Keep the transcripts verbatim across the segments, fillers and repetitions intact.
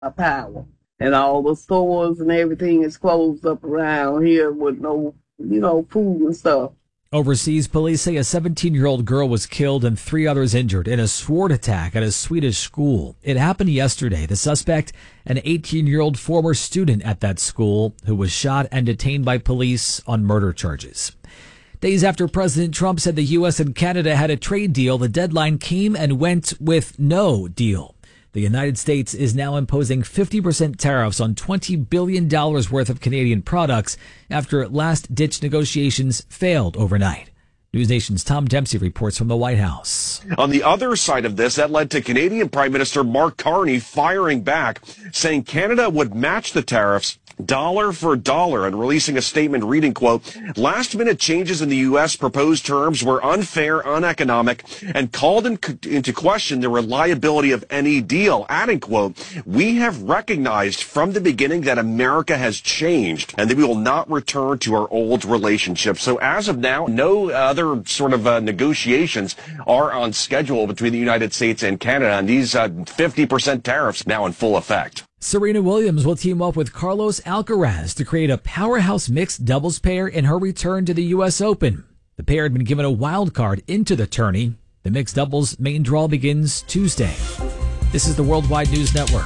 power. And all the stores and everything is closed up around here with no, you know, food and stuff. Overseas, police say a seventeen-year-old girl was killed and three others injured in a sword attack at a Swedish school. It happened yesterday. The suspect, an eighteen-year-old former student at that school, who was shot and detained by police on murder charges. Days after President Trump said the U S and Canada had a trade deal, the deadline came and went with no deal. The United States is now imposing fifty percent tariffs on twenty billion dollars worth of Canadian products after last-ditch negotiations failed overnight. News Nation's Tom Dempsey reports from the White House. On the other side of this, that led to Canadian Prime Minister Mark Carney firing back, saying Canada would match the tariffs dollar for dollar, and releasing a statement reading, quote, last-minute changes in the U S proposed terms were unfair, uneconomic, and called in, into question the reliability of any deal, adding, quote, we have recognized from the beginning that America has changed and that we will not return to our old relationship. So as of now, no other sort of uh, negotiations are on schedule between the United States and Canada, and these uh, fifty percent tariffs now in full effect. Serena Williams will team up with Carlos Alcaraz to create a powerhouse mixed doubles pair in her return to the U S Open. The pair had been given a wild card into the tourney. The mixed doubles main draw begins Tuesday. This is the Worldwide News Network.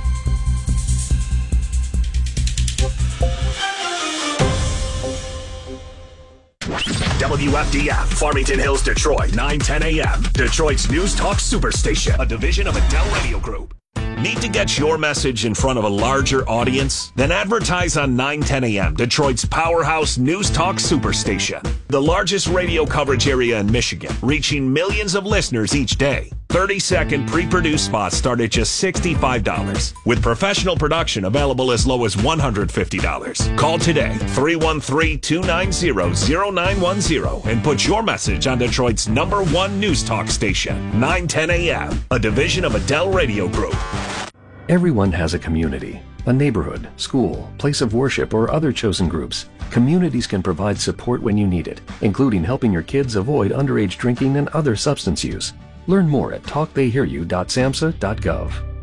W F D F, Farmington Hills, Detroit, nine ten a.m. Detroit's News Talk Superstation, a division of Adele Radio Group. Need to get your message in front of a larger audience? Then advertise on nine ten a.m., Detroit's powerhouse News Talk Superstation. The largest radio coverage area in Michigan, reaching millions of listeners each day. thirty-second pre-produced spots start at just sixty-five dollars, with professional production available as low as one hundred fifty dollars. Call today, three one three, two nine zero, zero nine one zero, and put your message on Detroit's number one news talk station, nine ten a.m., a division of Adele Radio Group. Everyone has a community, a neighborhood, school, place of worship, or other chosen groups. Communities can provide support when you need it, including helping your kids avoid underage drinking and other substance use. Learn more at talk they hear you dot samhsa dot gov.